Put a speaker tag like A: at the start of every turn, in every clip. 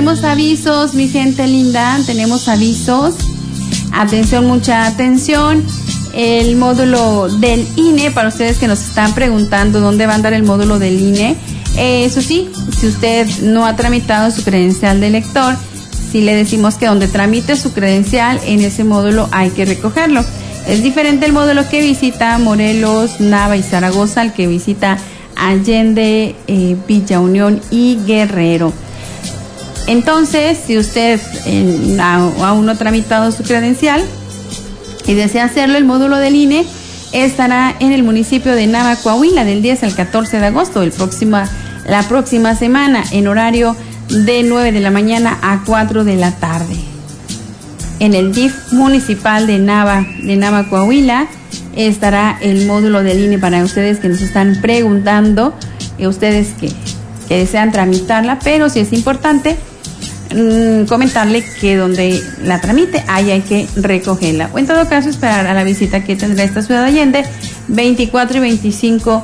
A: tenemos avisos, mi gente linda, tenemos avisos. Atención, mucha atención. El módulo del INE, para ustedes que nos están preguntando dónde va a andar el módulo del INE, eso sí, si usted no ha tramitado su credencial de elector, sí le decimos que donde tramite su credencial, en ese módulo hay que recogerlo. Es diferente el módulo que visita Morelos, Nava y Zaragoza al que visita Allende, Villa Unión y Guerrero. Entonces, si usted aún no ha tramitado su credencial y desea hacerlo, el módulo del INE estará en el municipio de Nava, Coahuila, del 10 al 14 de agosto, la próxima semana, en horario de 9 de la mañana a 4 de la tarde. En el DIF municipal de Nava, Coahuila, estará el módulo del INE para ustedes que nos están preguntando, ustedes que desean tramitarla, pero sí es importante comentarle que donde la tramite, ahí hay que recogerla. O en todo caso, esperar a la visita que tendrá esta ciudad de Allende, 24 y 25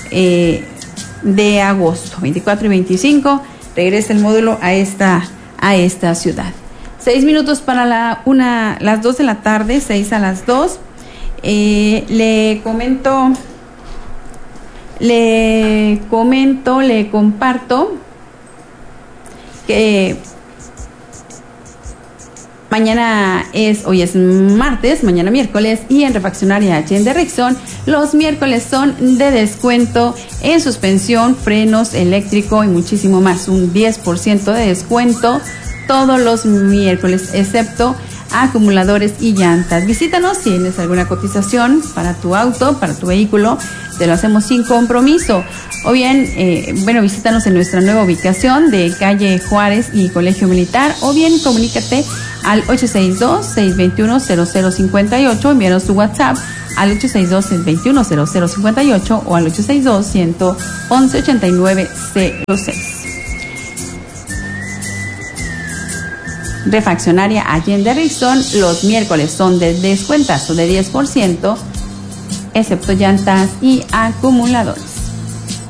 A: de agosto. 24 y 25, regresa el módulo a esta ciudad. 6 minutos para las 2 de la tarde, 6 a las 2. Le comparto que hoy es martes, mañana miércoles, y en Refaccionaria Allende Rixón, los miércoles son de descuento en suspensión, frenos, eléctrico y muchísimo más. Un 10% de descuento todos los miércoles, excepto acumuladores y llantas. Visítanos si tienes alguna cotización para tu auto, para tu vehículo, te lo hacemos sin compromiso. O bien, visítanos en nuestra nueva ubicación de calle Juárez y Colegio Militar, o bien comunícate al 862-621-0058, envíanos tu WhatsApp al 862-621-0058 o al 862-111-8906. Refaccionaria Allende Rixón, los miércoles son de descuentazo de 10%, excepto llantas y acumuladores.